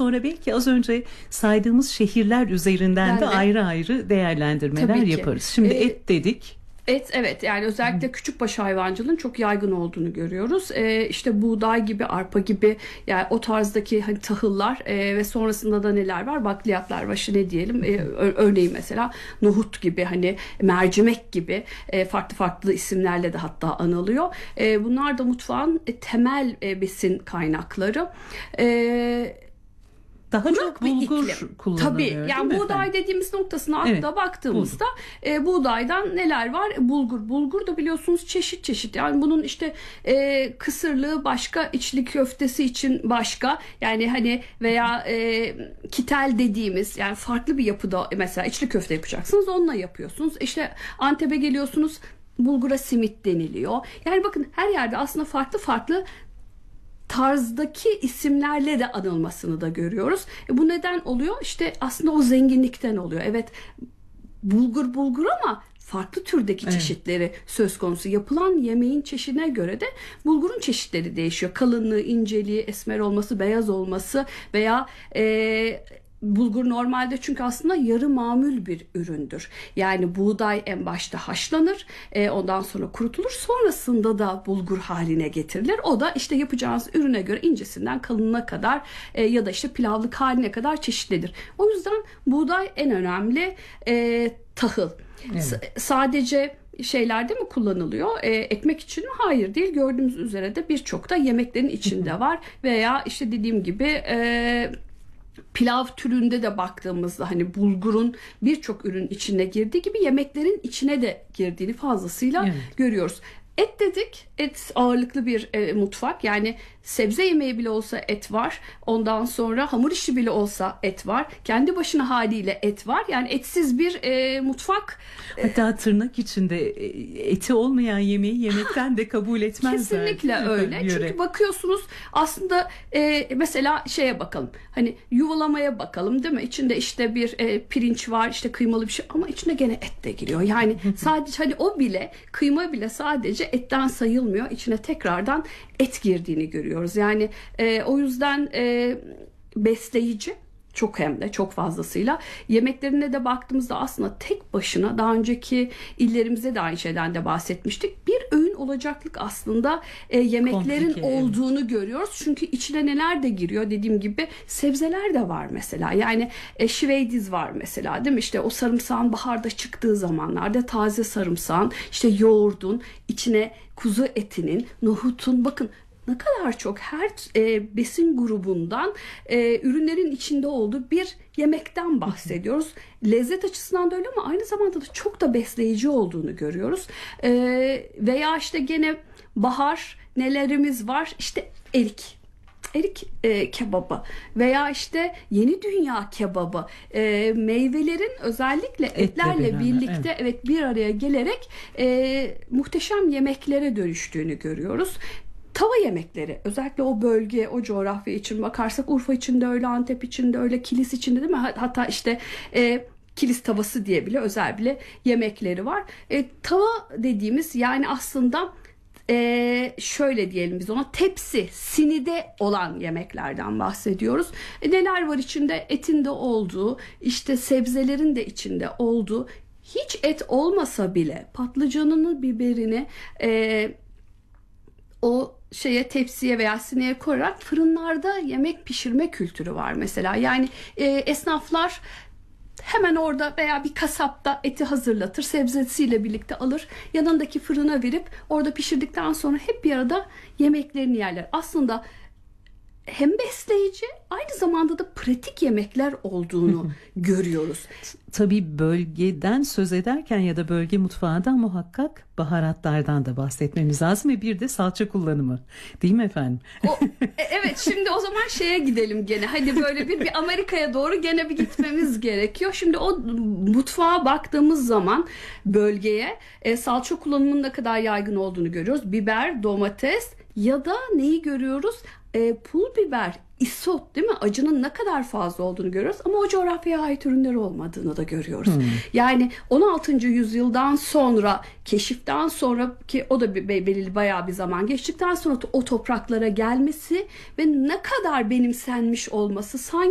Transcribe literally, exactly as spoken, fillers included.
sonra belki az önce saydığımız şehirler üzerinden Yani de de, ayrı ayrı değerlendirmeler yaparız. Şimdi Ee, et dedik. Et evet, yani özellikle küçükbaş hayvancılığın çok yaygın olduğunu görüyoruz. Ee, işte buğday gibi, arpa gibi, yani o tarzdaki hani tahıllar e, ve sonrasında da neler var? Bakliyatlar var, işte ne diyelim? Ee, örneğin mesela nohut gibi, hani mercimek gibi e, farklı farklı isimlerle de hatta anılıyor. E, bunlar da mutfağın e, temel e, besin kaynakları. E, Daha Kurak çok bir bulgur iklim. kullanılıyor. Tabii, yani değil mi buğday efendim? dediğimiz noktasına hatta Evet, baktığımızda e, buğdaydan neler var? E, bulgur. Bulgur da biliyorsunuz çeşit çeşit. Yani bunun işte e, kısırlığı başka, içli köftesi için başka. Yani hani veya e, kitel dediğimiz, yani farklı bir yapıda, mesela içli köfte yapacaksınız, onunla yapıyorsunuz. İşte Antep'e geliyorsunuz, bulgura simit deniliyor. Yani bakın, her yerde aslında farklı farklı tarzdaki isimlerle de anılmasını da görüyoruz. E bu neden oluyor? İşte aslında o zenginlikten oluyor. Evet, bulgur bulgur ama farklı türdeki evet. çeşitleri söz konusu. Yapılan yemeğin çeşidine göre de bulgurun çeşitleri değişiyor. Kalınlığı, inceliği, esmer olması, beyaz olması veya e, bulgur normalde çünkü aslında yarı mamul bir üründür. Yani buğday en başta haşlanır, e, ondan sonra kurutulur, sonrasında da bulgur haline getirilir. O da işte yapacağınız ürüne göre incesinden kalınına kadar e, ya da işte pilavlık haline kadar çeşitlidir. O yüzden buğday en önemli e, tahıl. Evet. S- sadece şeylerde mi kullanılıyor? E, ekmek için mi? Hayır, değil. Gördüğümüz üzere de birçok da yemeklerin içinde var veya işte dediğim gibi e, pilav türünde de baktığımızda hani bulgurun birçok ürün içine girdiği gibi yemeklerin içine de girdiğini fazlasıyla evet. görüyoruz. Et dedik. Et ağırlıklı bir e, mutfak. Yani sebze yemeği bile olsa et var. Ondan sonra hamur işi bile olsa et var. Kendi başına haliyle et var. Yani etsiz bir e, mutfak. Hatta tırnak içinde eti olmayan yemeği yemekten de kabul etmezler. Kesinlikle öyle. Yöre. Çünkü bakıyorsunuz aslında e, mesela şeye bakalım. Hani yuvalamaya bakalım, değil mi? İçinde işte bir e, pirinç var, işte kıymalı bir şey, ama içine gene et de giriyor. Yani sadece hani o bile, kıyma bile sadece etten sayılmıyor. İçine tekrardan et girdiğini görüyoruz. Yani e, o yüzden e, besleyici. Çok, hem de çok fazlasıyla. Yemeklerine de baktığımızda aslında tek başına, daha önceki illerimizde de aynı şeyden de bahsetmiştik, bir öğün olacaklık aslında e, yemeklerin Komplike, olduğunu evet. görüyoruz. Çünkü içine neler de giriyor, dediğim gibi sebzeler de var mesela. Yani e, şiveydiz var mesela, değil mi? İşte o sarımsağın baharda çıktığı zamanlarda taze sarımsağın, işte yoğurdun, içine kuzu etinin, nohutun, bakın ne kadar çok her e, besin grubundan e, ürünlerin içinde olduğu bir yemekten bahsediyoruz. Lezzet açısından da öyle ama aynı zamanda da çok da besleyici olduğunu görüyoruz. E, veya işte gene bahar nelerimiz var? İşte erik. Erik e, kebabı veya işte yeni dünya kebabı, e, meyvelerin özellikle Etle etlerle beraber, birlikte evet. evet bir araya gelerek e, muhteşem yemeklere dönüştüğünü görüyoruz. Tava yemekleri, özellikle o bölge, o coğrafya için bakarsak Urfa için de öyle, Antep için de öyle, Kilis için de, değil mi? Hatta işte e, Kilis tavası diye bile özel bile yemekleri var. E, tava dediğimiz, yani aslında e, şöyle diyelim biz ona, tepsi, sinide olan yemeklerden bahsediyoruz. E, neler var içinde? Etin de olduğu, işte sebzelerin de içinde olduğu, hiç et olmasa bile patlıcanını, biberini e, o şeye, tepsiye veya sineye koyarak fırınlarda yemek pişirme kültürü var mesela. Yani e, esnaflar hemen orada veya bir kasapta eti hazırlatır, sebzesiyle birlikte alır, yanındaki fırına verip orada pişirdikten sonra hep bir arada yemeklerini yerler. Aslında hem besleyici, aynı zamanda da pratik yemekler olduğunu görüyoruz. Tabii bölgeden söz ederken ya da bölge mutfağından muhakkak baharatlardan da bahsetmemiz lazım ve bir de salça kullanımı, değil mi efendim? O, evet, şimdi o zaman şeye gidelim gene. Hadi böyle bir, bir Amerika'ya doğru gene bir gitmemiz gerekiyor. Şimdi o mutfağa baktığımız zaman bölgeye e, salça kullanımının ne kadar yaygın olduğunu görüyoruz. Biber, domates ya da neyi görüyoruz? E, pul biber, isot, değil mi? Acının ne kadar fazla olduğunu görüyoruz ama o coğrafyaya ait ürünler olmadığını da görüyoruz. Hmm. Yani on altıncı yüzyıldan sonra, keşiften sonra, ki o da bir, belirli bayağı bir zaman geçtikten sonra o topraklara gelmesi ve ne kadar benimsenmiş olması, sanki